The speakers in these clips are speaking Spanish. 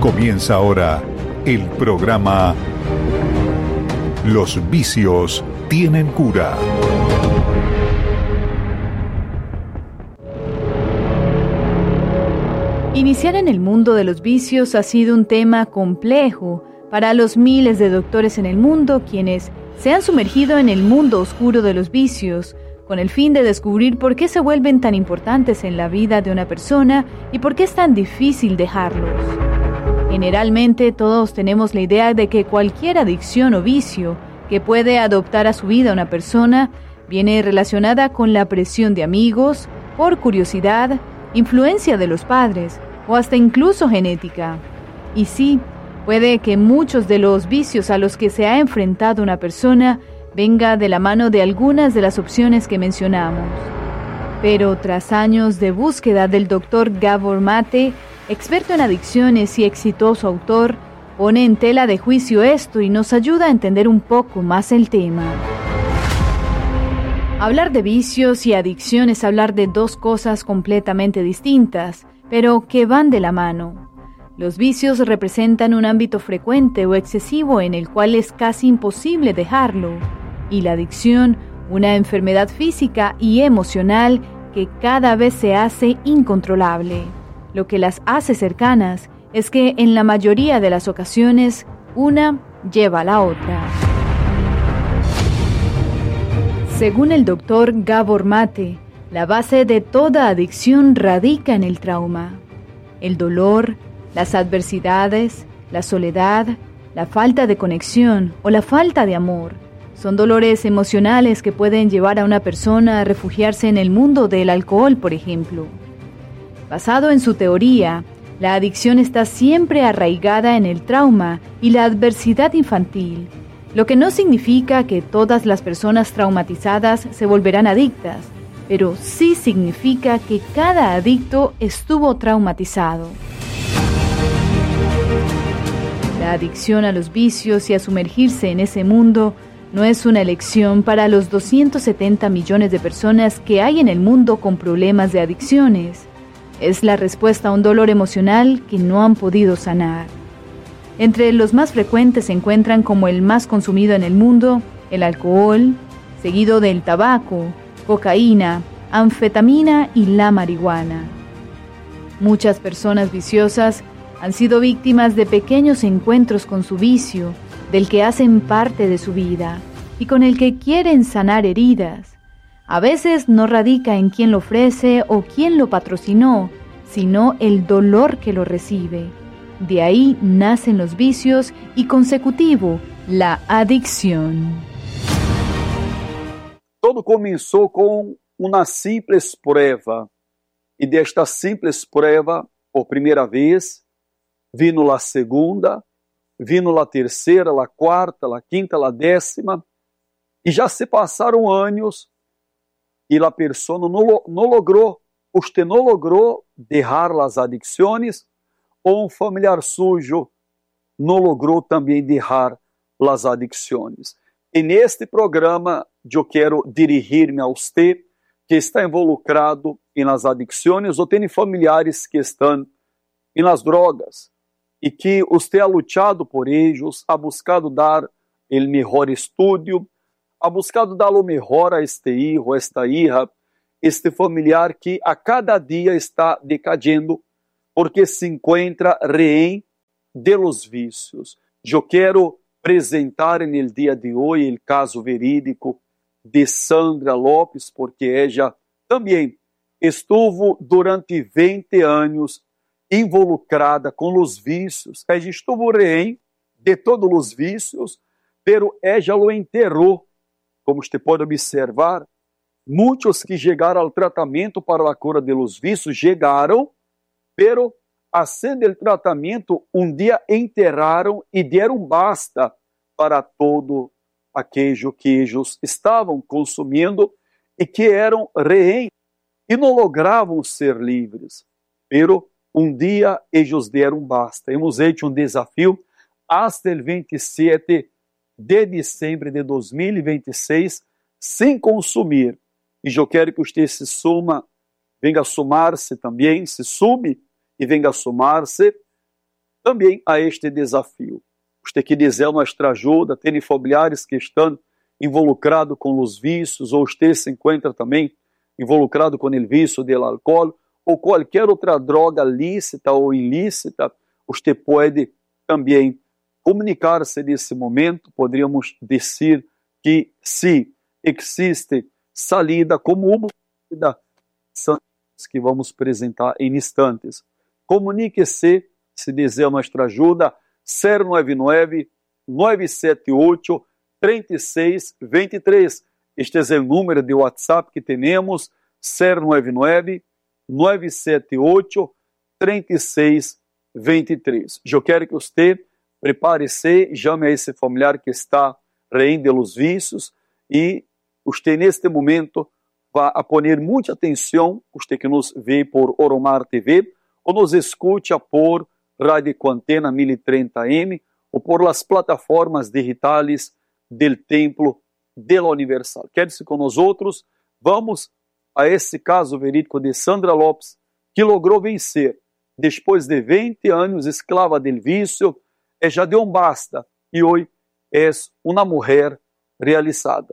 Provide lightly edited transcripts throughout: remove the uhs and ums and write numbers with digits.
Comienza ahora el programa Los vicios tienen cura. Iniciar en el mundo de los vicios ha sido un tema complejo para los miles de doctores en el mundo quienes se han sumergido en el mundo oscuro de los vicios con el fin de descubrir por qué se vuelven tan importantes en la vida de una persona y por qué es tan difícil dejarlos. Generalmente todos tenemos la idea de que cualquier adicción o vicio que puede adoptar a su vida una persona viene relacionada con la presión de amigos, por curiosidad, influencia de los padres o hasta incluso genética. Y sí, puede que muchos de los vicios a los que se ha enfrentado una persona venga de la mano de algunas de las opciones que mencionamos. Pero tras años de búsqueda del Dr. Gabor Mate, experto en adicciones y exitoso autor, pone en tela de juicio esto y nos ayuda a entender un poco más el tema. Hablar de vicios y adicción es hablar de dos cosas completamente distintas, pero que van de la mano. Los vicios representan un ámbito frecuente o excesivo en el cual es casi imposible dejarlo, y la adicción, una enfermedad física y emocional que cada vez se hace incontrolable. Lo que las hace cercanas es que en la mayoría de las ocasiones, una lleva a la otra. Según el doctor Gabor Mate, la base de toda adicción radica en el trauma. El dolor, las adversidades, la soledad, la falta de conexión o la falta de amor son dolores emocionales que pueden llevar a una persona a refugiarse en el mundo del alcohol, por ejemplo. Basado en su teoría, la adicción está siempre arraigada en el trauma y la adversidad infantil, lo que no significa que todas las personas traumatizadas se volverán adictas, pero sí significa que cada adicto estuvo traumatizado. La adicción a los vicios y a sumergirse en ese mundo no es una elección para los 270 millones de personas que hay en el mundo con problemas de adicciones. Es la respuesta a un dolor emocional que no han podido sanar. Entre los más frecuentes se encuentran como el más consumido en el mundo, el alcohol, seguido del tabaco, cocaína, anfetamina y la marihuana. Muchas personas viciosas han sido víctimas de pequeños encuentros con su vicio, del que hacen parte de su vida y con el que quieren sanar heridas. A veces no radica en quién lo ofrece o quién lo patrocinó, sino el dolor que lo recibe. De ahí nacen los vicios y consecutivo, la adicción. Todo começou com uma simples prueba. E desta simples prueba, por primeira vez, vino a segunda, vino a terceira, a quarta, a quinta, a décima, e já se passaram anos e a pessoa usted não logrou deixar as adicções, ou um familiar sujo não logrou também deixar as adicções. E neste programa, eu quero dirigir-me a você que está involucrado em las adicções ou tem familiares que estão em las drogas e que você ha luchado por eles, ha buscado dar o melhor estudo, ha buscado dar o melhor a este hijo, a esta hija, este familiar que a cada dia está decadendo porque se encontra rehén de los vícios. Eu quero apresentar no dia de hoje o caso verídico de Sandra Lopes, porque ela também estuvo durante 20 anos involucrada com os vícios. Ela estuvo rehén de todos os vícios, pero ela lo enterrou. Como você pode observar, muitos que chegaram ao tratamento para a cura de los vícios chegaram, pero haciendo el tratamento, um dia enterraram e deram basta para todo aquello que eles estavam consumindo e que eram rehén e não logravam ser livres. Pero um dia eles deram basta. Hemos hecho um desafio hasta el 27 de diciembre de 2026 sem consumir. E eu quero que você se suma, venga a sumar-se também, se sume e venga a sumar-se também a este desafio. Você que deseja nossa ajuda, tem familiares que estão involucrados com os vícios, ou você se encontra também involucrado com o vício do álcool, ou qualquer outra droga lícita ou ilícita, você pode também comunicar-se nesse momento. Poderíamos dizer que se existe salida, como uma salida que vamos apresentar em instantes. Comunique-se, se deseja nossa ajuda, 099-978-3623. Este é o número de WhatsApp que temos, 099-978-3623. Eu quero que você prepare-se, chame a esse familiar que está reino dos vícios e você neste momento vai a poner muita atenção, você que nos vê por Oromar TV ou nos escute por Rádio Quantena 1030M ou por las plataformas digitais del Templo de la Universal. Quede-se com nós outros. Vamos a esse caso verídico de Sandra Lopes, que logrou vencer, depois de 20 anos esclava del vício, já deu um basta e hoje é uma mulher realizada.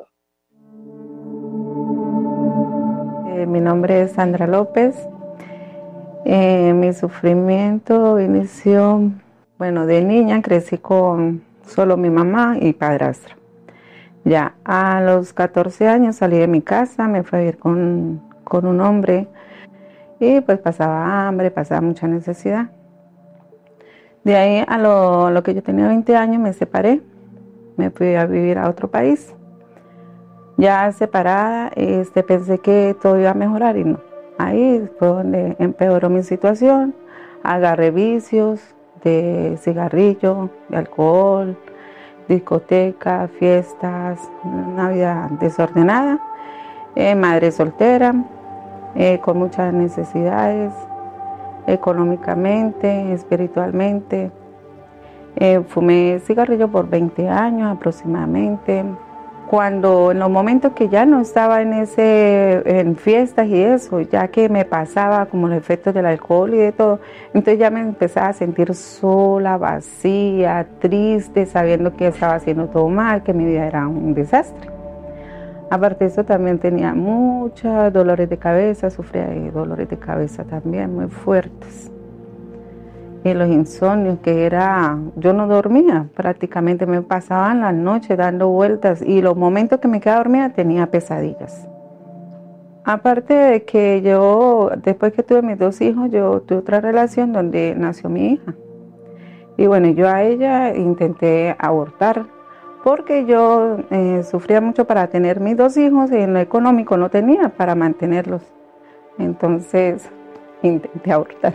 Mi nombre es Sandra López. Mi sufrimiento inició, de niña crecí con solo mi mamá y padrastro. Ya a los 14 años salí de mi casa, me fui a vivir con un hombre y pues pasaba hambre, pasaba mucha necesidad. De ahí a lo que yo tenía 20 años me separé, me fui a vivir a otro país. Ya separada, pensé que todo iba a mejorar y no. Ahí fue donde empeoró mi situación, agarré vicios de cigarrillo, de alcohol, discoteca, fiestas, una vida desordenada, madre soltera, con muchas necesidades, económicamente, espiritualmente. Fumé cigarrillo por 20 años aproximadamente. Cuando en los momentos que ya no estaba en fiestas y eso, ya que me pasaba como los efectos del alcohol y de todo, entonces ya me empezaba a sentir sola, vacía, triste, sabiendo que estaba haciendo todo mal, que mi vida era un desastre. Aparte de eso también tenía muchos dolores de cabeza, sufría de dolores de cabeza también muy fuertes. Y los insomnios yo no dormía, prácticamente me pasaban las noches dando vueltas y los momentos que me quedaba dormida tenía pesadillas. Aparte de que yo, después que tuve mis 2 hijos, yo tuve otra relación donde nació mi hija. Y yo a ella intenté abortar porque yo sufría mucho para tener mis 2 hijos y en lo económico no tenía para mantenerlos. Entonces intenté abortar.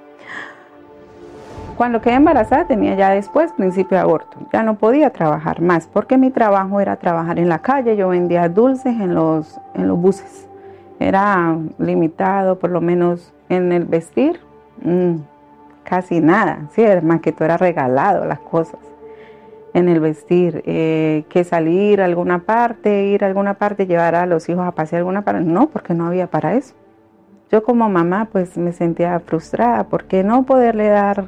Cuando quedé embarazada tenía ya después principio de aborto. Ya no podía trabajar más porque mi trabajo era trabajar en la calle. Yo vendía dulces en los buses. Era limitado, por lo menos en el vestir, casi nada. Sí, más que todo era regalado las cosas. En el vestir, que salir a alguna parte, ir a alguna parte, llevar a los hijos a pasear a alguna parte. No, porque no había para eso. Yo como mamá pues me sentía frustrada porque no poderle dar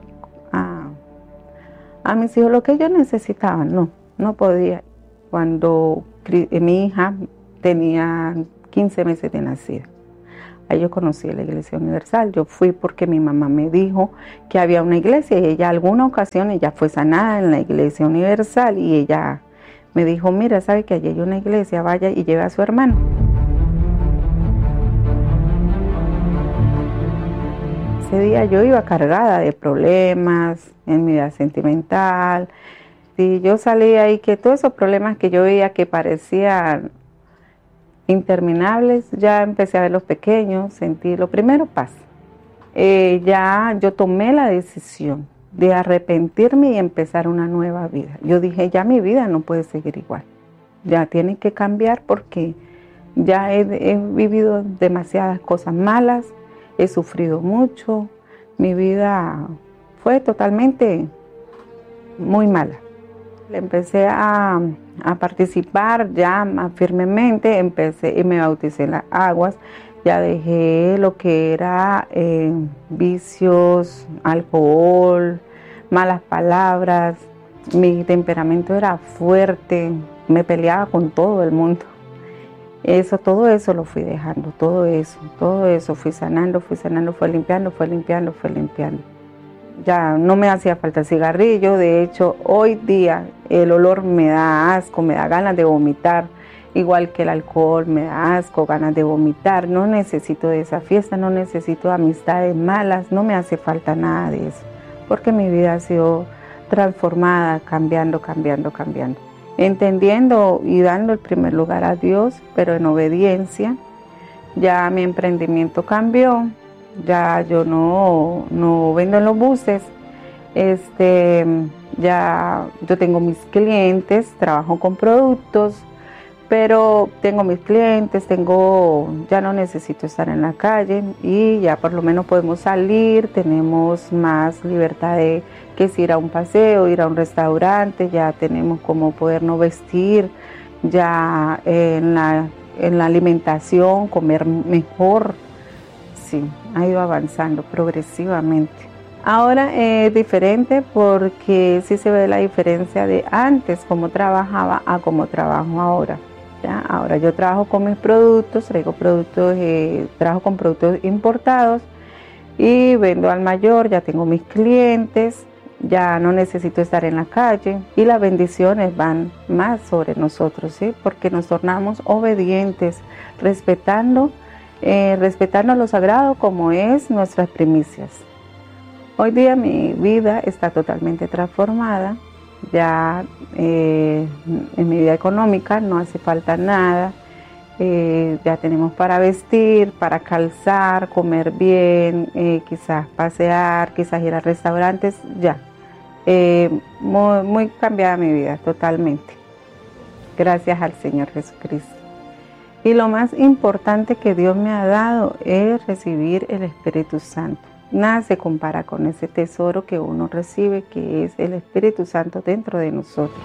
a mis hijos lo que ellos necesitaban, no podía. Cuando mi hija tenía 15 meses de nacida, ahí yo conocí la Iglesia Universal. Yo fui porque mi mamá me dijo que había una iglesia y ella alguna ocasión ella fue sanada en la Iglesia Universal y ella me dijo, mira, ¿sabe que allí hay una iglesia? Vaya y lleve a su hermano. Ese día yo iba cargada de problemas en mi vida sentimental. Y yo salí ahí que todos esos problemas que yo veía que parecían interminables, ya empecé a ver los pequeños, sentí lo primero paz. Ya yo tomé la decisión de arrepentirme y empezar una nueva vida. Yo dije, ya mi vida no puede seguir igual. Ya tiene que cambiar porque ya he vivido demasiadas cosas malas. He sufrido mucho, mi vida fue totalmente muy mala. Empecé a participar ya más firmemente, empecé y me bauticé en las aguas, ya dejé lo que era vicios, alcohol, malas palabras, mi temperamento era fuerte, me peleaba con todo el mundo. Todo eso lo fui dejando, todo eso fui sanando, fue limpiando. Ya no me hacía falta el cigarrillo, de hecho hoy día el olor me da asco, me da ganas de vomitar, igual que el alcohol me da asco, ganas de vomitar. No necesito de esa fiesta, no necesito amistades malas, no me hace falta nada de eso, porque mi vida ha sido transformada, cambiando, entendiendo y dando el primer lugar a Dios, pero en obediencia. Ya mi emprendimiento cambió, ya yo no vendo en los buses, ya yo tengo mis clientes, trabajo con productos, pero tengo mis clientes, ya no necesito estar en la calle y ya por lo menos podemos salir, tenemos más libertad de que si ir a un paseo, ir a un restaurante, ya tenemos como podernos vestir, ya en la alimentación, comer mejor. Sí, ha ido avanzando progresivamente. Ahora es diferente porque sí se ve la diferencia de antes, cómo trabajaba a cómo trabajo ahora. ¿Ya? Ahora yo trabajo con mis productos, trabajo con productos importados y vendo al mayor, ya tengo mis clientes, ya no necesito estar en la calle y las bendiciones van más sobre nosotros, ¿sí? Porque nos tornamos obedientes, respetando lo sagrado como es nuestras primicias. Hoy día mi vida está totalmente transformada, ya en mi vida económica no hace falta nada, ya tenemos para vestir, para calzar, comer bien, quizás pasear, quizás ir a restaurantes, ya. Muy cambiada mi vida totalmente, gracias al Señor Jesucristo. Y lo más importante que Dios me ha dado es recibir el Espíritu Santo. Nada se compara con ese tesoro que uno recibe, que es el Espíritu Santo dentro de nosotros.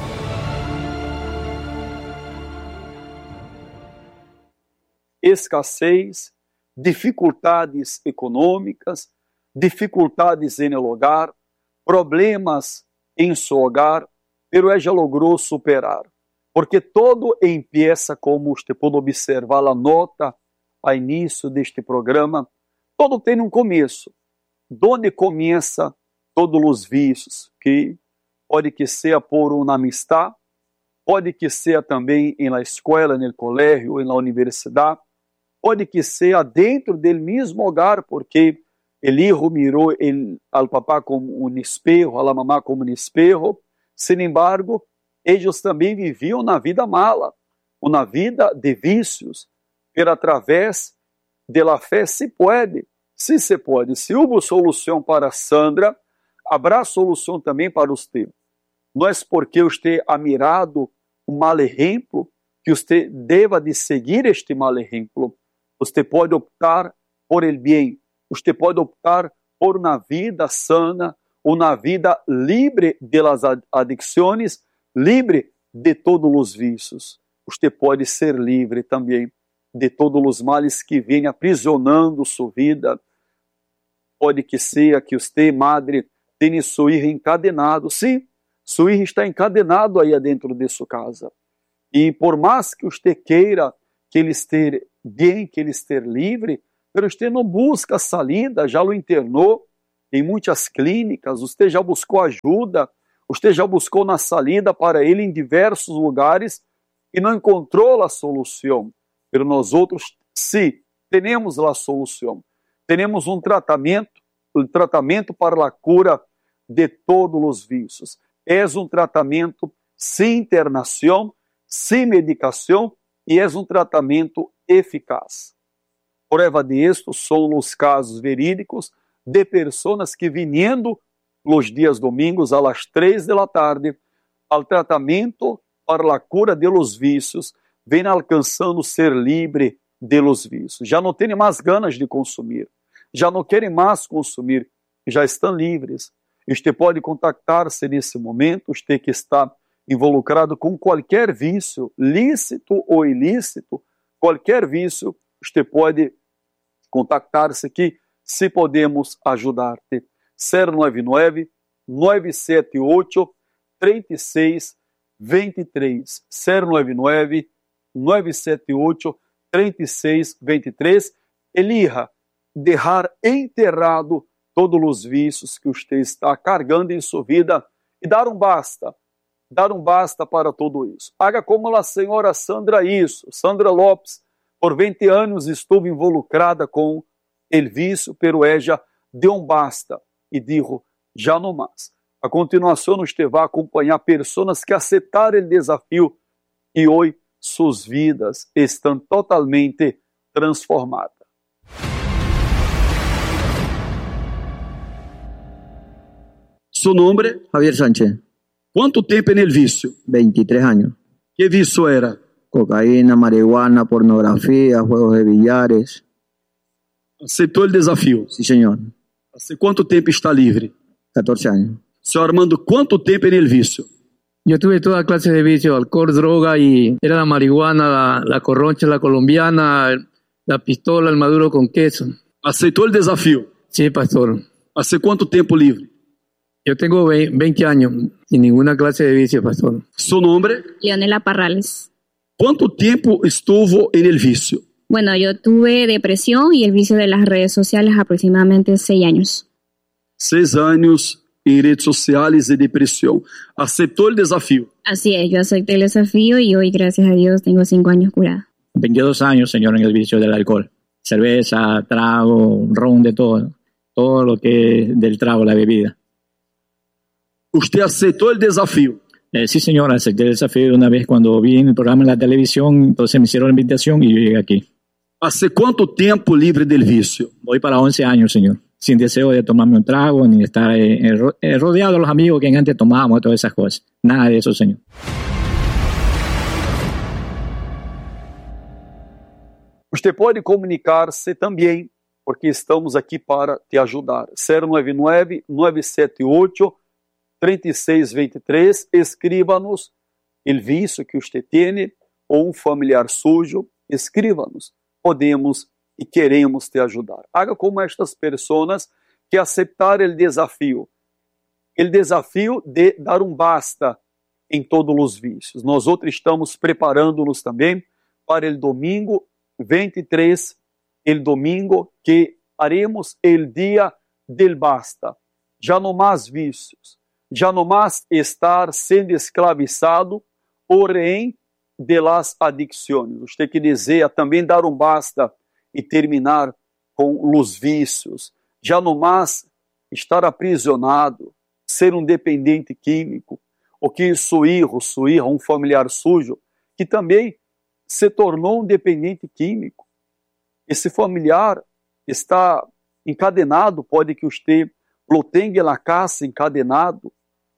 Escassez, dificuldades econômicas, dificuldades em el hogar, problemas em seu hogar, pero ela já logrou superar. Porque todo empieza, como você pode observar a nota a início deste programa, todo tem um começo. Donde começa todos os vícios? Que pode que seja por uma amistade, pode que seja também na escola, no colégio, na universidade, pode que seja dentro do mesmo hogar, porque o hijo mirou ao papá como um espejo, a mamá como um espejo. Sin embargo, eles também viviam na vida mala, uma vida de vícios, pero através da fé se pode. Se se pode, se houve solução para Sandra, haverá solução também para você. Não é porque você ha mirado um mal exemplo que você deva de seguir este mal exemplo. Você pode optar por el bem. Você pode optar por uma vida sana, uma vida livre de las adicções, livre de todos os vícios. Você pode ser livre também de todos os males que vêm aprisionando sua vida. Pode que seja que você, madre, tenha sua filha encadenado. Sim, sua filha está encadenado aí dentro de sua casa. E por mais que você queira que ele esteja bem, que ele esteja livre, mas você não busca saída, já o internou em muitas clínicas, você já buscou ajuda, você já buscou na saída para ele em diversos lugares e não encontrou a solução. Mas nós outros, sim, temos a solução. Temos um tratamento para a cura de todos os vícios. É um tratamento sem internação, sem medicação e é um tratamento eficaz. Prueba de esto são os casos verídicos de pessoas que viniendo los dias domingos a las 3 da tarde ao tratamento para a cura de los vícios, vem alcançando ser livre de los vícios. Já não têm mais ganas de consumir, já não querem mais consumir, já estão livres. Você pode contactar-se nesse momento, você que está involucrado com qualquer vício, lícito ou ilícito, qualquer vício, você pode contactar-se aqui, se podemos ajudar-te. 099 099-978-3623. 099-978-3623. Elija deixar enterrado todos os vícios que você está carregando em sua vida e dar um basta para tudo isso. Haga como a senhora Sandra Lopes, por 20 anos estuvo involucrada com o vício, pero ella deu um basta e disse, já não mais. A continuação, você vai acompanhar pessoas que aceitaram o desafio e hoje suas vidas estão totalmente transformadas. Su nombre? Javier Sánchez. ¿Cuánto tiempo en el vicio? 23 años. ¿Qué vicio era? Cocaína, marihuana, pornografía, juegos de billares. ¿Aceptó el desafío? Sí, señor. ¿Hace cuánto tiempo está libre? 14 años. Señor Armando, ¿cuánto tiempo en el vicio? Yo tuve toda clase de vicio, alcohol, droga, y era la marihuana, la corroncha, la colombiana, la pistola, el maduro con queso. ¿Aceptó el desafío? Sí, pastor. ¿Hace cuánto tiempo libre? Yo tengo 20 años sin ninguna clase de vicio, pastor. ¿Su nombre? Leonela Parrales. ¿Cuánto tiempo estuvo en el vicio? Bueno, yo tuve depresión y el vicio de las redes sociales aproximadamente 6 años. 6 años en redes sociales y depresión. ¿Aceptó el desafío? Así es, yo acepté el desafío y hoy, gracias a Dios, tengo 5 años curada. 22 años, señor, en el vicio del alcohol. Cerveza, trago, ron, de todo. Todo lo que es del trago, la bebida. ¿Usted aceptó el desafío? Sí, señor, acepté el desafío una vez cuando vi en el programa en la televisión, entonces me hicieron la invitación y yo llegué aquí. ¿Hace cuánto tiempo libre del vicio? Voy para 11 años, señor, sin deseo de tomarme un trago ni de estar rodeado de los amigos que antes tomábamos, todas esas cosas. Nada de eso, señor. Você pode comunicar-se também, porque estamos aqui para te ajudar. 099-978-3623. Escríbanos o vício que você tem ou um familiar sujo. Escríbanos. Podemos e queremos te ajudar. Haga como estas pessoas que aceitaram o desafio de dar um basta em todos os vícios. Nós outros estamos preparando-nos também para o domingo 23, o domingo que haremos o dia del basta. Já não mais vícios, já não mais estar sendo escravizado ou rehén de las adicções. Você que deseja também dar um basta e terminar com os vícios, já não mais estar aprisionado, ser um dependente químico, ou que sua hija, um familiar sujo, que também se tornou um dependente químico. Esse familiar está encadenado, pode que você lo tenha na casa encadenado.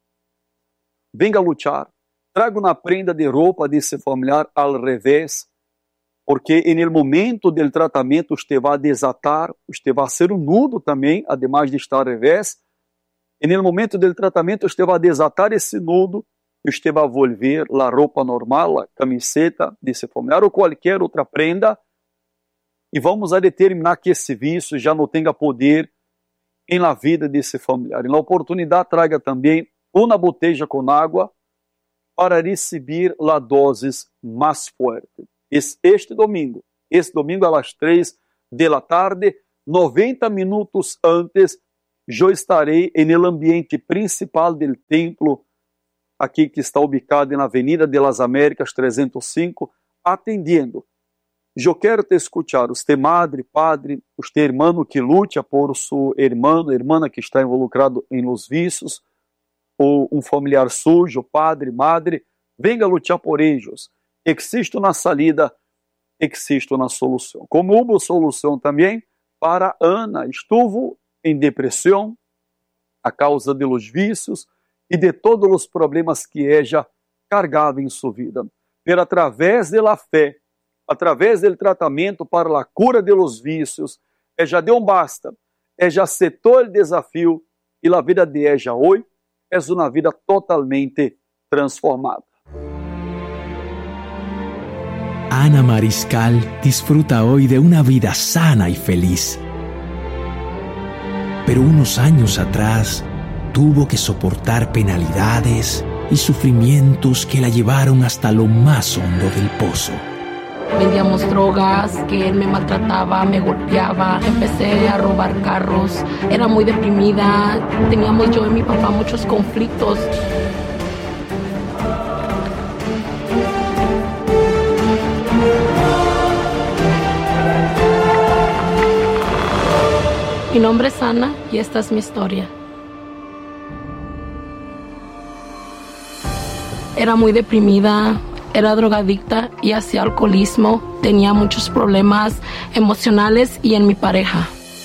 Venga lutar. Traga uma prenda de roupa desse familiar ao revés, porque no momento do tratamento você vai desatar, você vai ser um nudo também, ademais de estar ao revés. E no momento do tratamento você vai desatar esse nudo e você vai volver a roupa normal, a camiseta desse familiar ou qualquer outra prenda, e vamos a determinar que esse vício já não tenha poder em la vida desse familiar. E na oportunidade traga também uma botella com água para receber a dose mais forte. Este domingo às 3 da tarde, 90 minutos antes, eu estarei no ambiente principal do templo, aqui que está ubicado na Avenida de las Américas 305, atendendo. Eu quero te escutar, você madre, padre, você irmão que luta por seu irmão, irmã que está involucrado em los vícios, ou um familiar sujo, padre, madre, venga lutar por eles. Existe uma salida, existe uma solução. Como houve solução também para Ana, estuvo em depressão a causa de los vícios e de todos os problemas que ella cargava em sua vida. Pero através da fé, através do tratamento para a cura de los vícios, ella deu um basta, ella aceitou o desafio e a vida de ella hoje é uma vida totalmente transformada. Ana Mariscal disfruta hoy de una vida sana y feliz. Pero unos años atrás tuvo que soportar penalidades y sufrimientos que la llevaron hasta lo más hondo del pozo. Vendíamos drogas, que él me maltrataba, me golpeaba, empecé a robar carros, era muy deprimida, teníamos yo y mi papá muchos conflictos. Mi nombre es Ana y esta es mi historia. Era muy deprimida, era drogadicta y hacía alcoholismo, tenía muchos problemas emocionales y en mi pareja.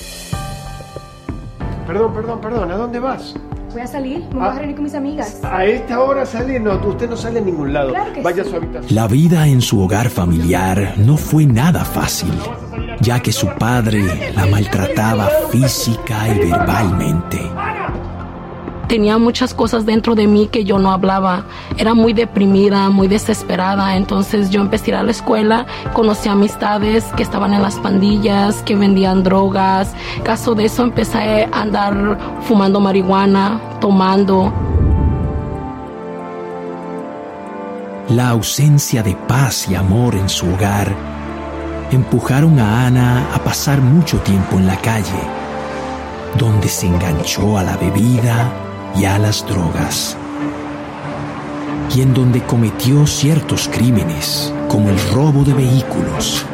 Perdón, ¿a dónde vas? Voy a salir, me voy a reunir con mis amigas. A esta hora sale, no, usted no sale a ningún lado. Claro que vaya sí. a su habitación. La vida en su hogar familiar no fue nada fácil, ya que su padre la maltrataba física y verbalmente. Tenía muchas cosas dentro de mí que yo no hablaba. Era muy deprimida, muy desesperada. Entonces yo empecé a ir a la escuela, conocí amistades que estaban en las pandillas, que vendían drogas. Caso de eso empecé a andar fumando marihuana, tomando. La ausencia de paz y amor en su hogar empujaron a Ana a pasar mucho tiempo en la calle, donde se enganchó a la bebida y a las drogas, y en donde cometió ciertos crímenes, como el robo de vehículos.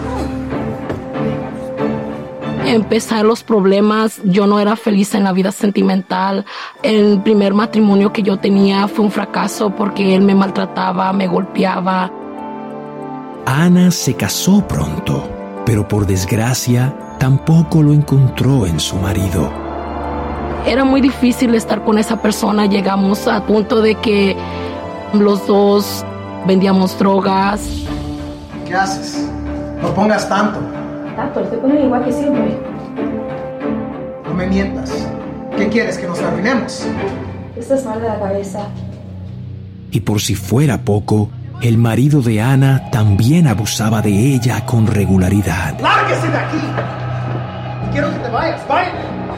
Empezaron los problemas, yo no era feliz en la vida sentimental. El primer matrimonio que yo tenía fue un fracaso porque él me maltrataba, me golpeaba. Ana se casó pronto, pero por desgracia tampoco lo encontró en su marido. Era muy difícil estar con esa persona. Llegamos al punto de que los dos vendíamos drogas. ¿Qué haces? No pongas tanto. Tanto, estoy poniendo igual que siempre. No me mientas. ¿Qué quieres, que nos arruinemos? Estás mal de la cabeza. Y por si fuera poco, el marido de Ana también abusaba de ella con regularidad. ¡Lárguese de aquí! Quiero que te vayas, ¡vaya!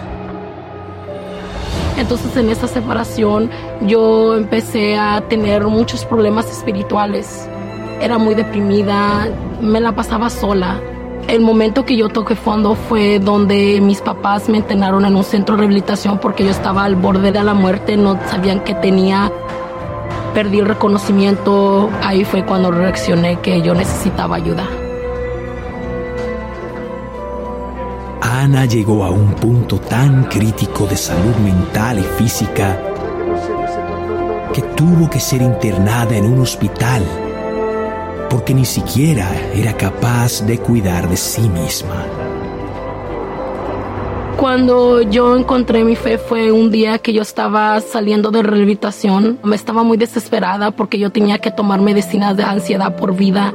Entonces en esa separación yo empecé a tener muchos problemas espirituales. Era muy deprimida, me la pasaba sola. El momento que yo toqué fondo fue donde mis papás me internaron en un centro de rehabilitación porque yo estaba al borde de la muerte, no sabían qué tenía. Perdí el reconocimiento, ahí fue cuando reaccioné que yo necesitaba ayuda. Ana llegó a un punto tan crítico de salud mental y física que tuvo que ser internada en un hospital porque ni siquiera era capaz de cuidar de sí misma. Cuando yo encontré mi fe fue un día que yo estaba saliendo de rehabilitación. Me estaba muy desesperada porque yo tenía que tomar medicinas de ansiedad por vida.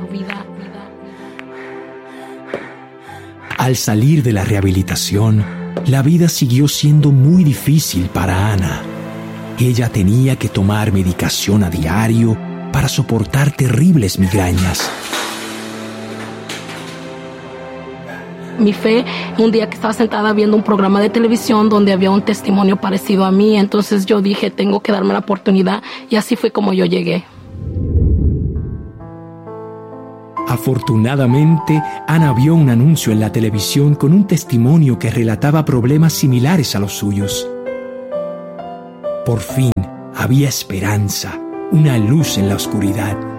Al salir de la rehabilitación, la vida siguió siendo muy difícil para Ana. Ella tenía que tomar medicación a diario para soportar terribles migrañas. Mi fe, un día que estaba sentada viendo un programa de televisión donde había un testimonio parecido a mí, entonces yo dije, tengo que darme la oportunidad, y así fue como yo llegué. Afortunadamente, Ana vio un anuncio en la televisión con un testimonio que relataba problemas similares a los suyos. Por fin, había esperanza, una luz en la oscuridad.